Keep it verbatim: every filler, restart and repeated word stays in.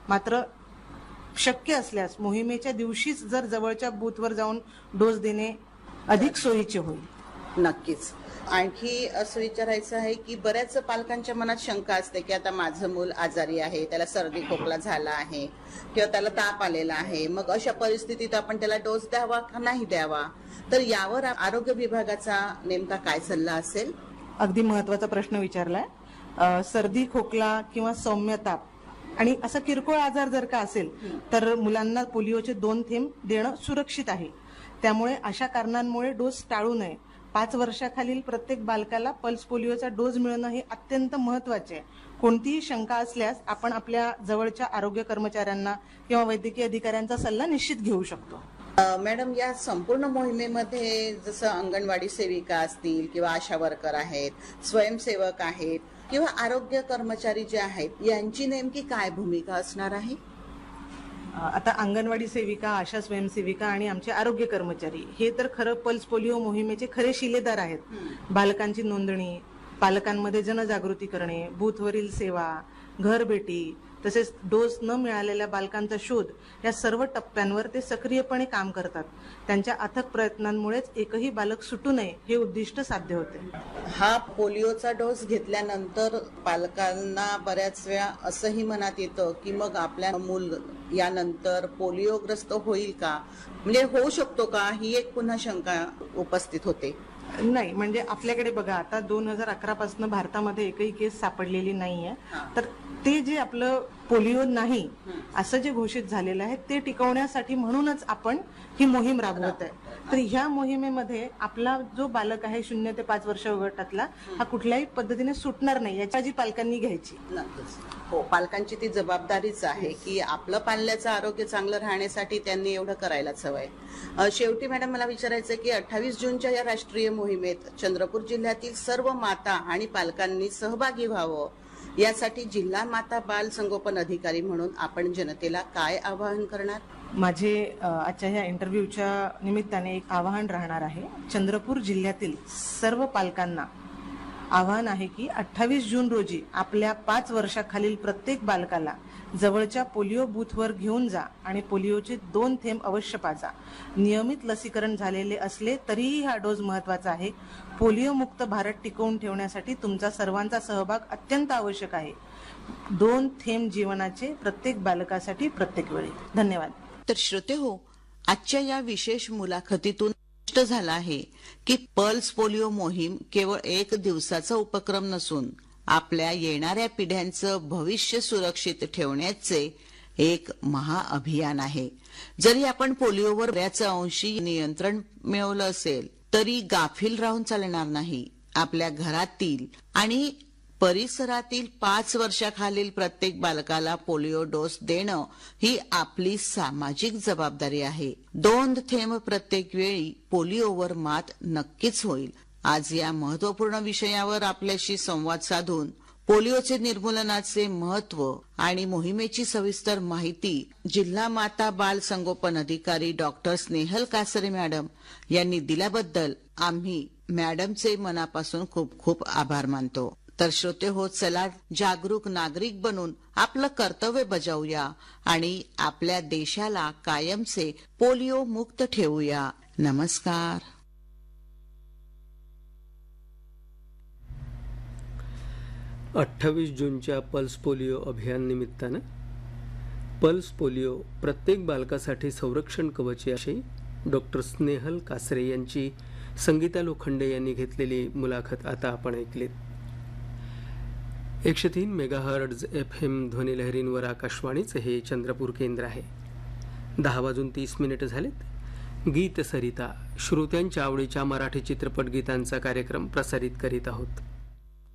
मात्र शक्य असल्यास मोहिमेच्या दिवशीच जर जवळच्या बूथवर जाऊन डोस देणे अधिक सोयीचे होईल. नक्कीच. आणखी असं विचारायचं आहे की बऱ्याच पालकांच्या मनात शंका असते की आता माझं मूल आजारी आहे, त्याला सर्दी खोकला झाला आहे किंवा त्याला ताप आलेला आहे, मग अशा परिस्थितीत आपण त्याला डोस द्यावा का नाही द्यावा, तर यावर आरोग्य विभागाचा नेमका काय सल्ला असेल? अगदी महत्वाचा प्रश्न विचारलाय. सर्दी खोकला किंवा सौम्य ताप आणि असा किरकोळ आजार जर का असेल तर मुलांना पोलिओचे दोन थेंब देणं सुरक्षित आहे. त्यामुळे अशा कारणांमुळे डोस टाळू नये. पाच वर्षाखालील प्रत्येक बालकाला पल्स पोलिओचा डोस मिळणं हे अत्यंत महत्वाचे आहे. कोणतीही शंका असल्यास आपण आपल्या जवळच्या आरोग्य कर्मचाऱ्यांना किंवा वैद्यकीय अधिकाऱ्यांचा सल्ला निश्चित घेऊ शकतो. मॅडम, या संपूर्ण मोहिमेमध्ये जसं अंगणवाडी सेविका असतील किंवा आशा वर्कर आहेत, स्वयंसेवक आहेत किंवा आरोग्य कर्मचारी जे आहेत, यांची नेमकी काय भूमिका असणार आहे? आता अंगणवाडी सेविका, आशा स्वयंसेविका आणि आमचे आरोग्य कर्मचारी हे तर खरं पल्स पोलिओ मोहिमेचे खरे शिलेदार आहेत. बालकांची नोंदणी, पालकांमध्ये जनजागृती करणे, बूथवरील सेवा, घरभेटी, तसेच डोस न मिळालेल्या बालकांचा शोध या सर्व टप्प्यांवर ते सक्रियपणे काम करतात. त्यांच्या अथक प्रयत्नांमुळेच एकही बालक सुटू नये हे उद्दिष्ट साध्य होते. हा पोलिओचा डोस घेतल्यानंतर पालकांना बऱ्याच वेळा असंही मनात येतं की मग आपल्या मूल यानंतर पोलिओग्रस्त होईल का, म्हणजे होऊ शकतो का, ही एक पुन्हा शंका उपस्थित होते. नाही, म्हणजे आपल्याकडे बघा, आता दोन हजार अकरा पासून भारतामध्ये एकही केस सापडलेली नाहीये. तर ते जे आपलं पोलिओ नाही असं जे घोषित झालेलं आहे ते टिकवण्यासाठी म्हणूनच आपण ही मोहीम राबवत आहे. तर ह्या मोहिमेमध्ये आपला जो बालक आहे शून्य ते पाच वर्ष गटातला हा कुठल्याही पद्धतीने सुटणार नाही, याची काळजी पालकांनी घ्यायची. हो, पालकांची ती जबाबदारीच आहे की आपलं पाल्याचं आरोग्य चांगलं राहण्यासाठी त्यांनी एवढं करायलाच हवंय. शेवटी मॅडम, मला विचारायचं की अठ्ठावीस जूनच्या या राष्ट्रीय मोहिमेत चंद्रपूर जिल्ह्यातील सर्व माता आणि पालकांनी सहभागी व्हावं, यासाठी जिल्हा माता बाल संगोपन अधिकारी म्हणून आपण जनतेला काय आवाहन करणार? माझे आजच्या ह्या इंटरव्ह्यूच्या निमित्ताने एक आवाहन राहणार आहे. चंद्रपूर जिल्ह्यातील सर्व पालकांना आवाहन आहे की अठ्ठावीस जून रोजी आपल्या पाच वर्षाखालील प्रत्येक बालकाला जवळच्या पोलिओ बूथवर घेऊन जा आणि पोलिओचे दोन थेंब अवश्य पाजा. नियमित लसीकरण झालेले असले तरीही हा डोस महत्वाचा आहे. पोलिओ मुक्त भारत टिकवून ठेवण्यासाठी तुमचा सर्वांचा सहभाग अत्यंत आवश्यक आहे. दोन थेंब जीवनाचे प्रत्येक बालकासाठी प्रत्येक वेळी. धन्यवाद. तर श्रोते हो, आजच्या या विशेष मुलाखतीतून स्पष्ट झालं आहे की पल्स पोलिओ मोहीम केवळ एक दिवसाचा उपक्रम नसून आपल्या येणाऱ्या पिढ्यांचं भविष्य सुरक्षित ठेवण्याचे एक महाअभियान आहे. जरी आपण पोलिओवर बऱ्याच अंशी नियंत्रण मिळवलं असेल तरी गाफील राहून चालणार नाही. आपल्या घरातील आणि परिसरातील पाच वर्षाखालील प्रत्येक बालकाला पोलिओ डोस देणं ही आपली सामाजिक जबाबदारी आहे. दोन थेंब प्रत्येक वेळी पोलिओवर मात नक्कीच होईल. आज या महत्वपूर्ण विषयावर आपल्याशी संवाद साधून पोलिओचे निर्मूलनाचे महत्व आणि मोहिमेची सविस्तर माहिती जिल्हा माता बाल संगोपन अधिकारी डॉक्टर स्नेहल कासरे मॅडम यांनी दिल्याबद्दल आम्ही मॅडमचे मनापासून खूप खूप आभार मानतो. तर श्रोते हो, चला जागरूक नागरिक बनून आपलं कर्तव्य बजावूया आणि आपल्या देशाला कायमचे पोलिओ मुक्त ठेवूया. नमस्कार. अठ्ठावीस जूनच्या पल्स पोलिओ अभियान निमित्तानं पल्स पोलिओ प्रत्येक बालकासाठी संरक्षण कवच अशी डॉक्टर स्नेहल कासरे यांची संगीता लोखंडे यांनी घेतलेली मुलाखत आता आपण ऐकलीत. एकशे तीन मेगाहर्ट्झ एफ एम ध्वनिलहरींवर आकाशवाणीचं हे चंद्रपूर केंद्र आहे. दहा वाजून तीस मिनिट झालेत. गीत सरिता श्रोत्यांच्या आवडीच्या मराठी चित्रपट गीतांचा कार्यक्रम प्रसारित करीत आहोत.